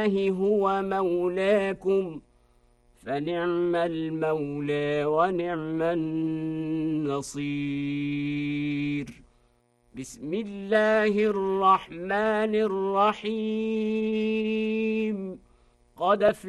هو مولاكم فنعم المولى ونعم النصير. بسم الله الرحمن الرحيم. قد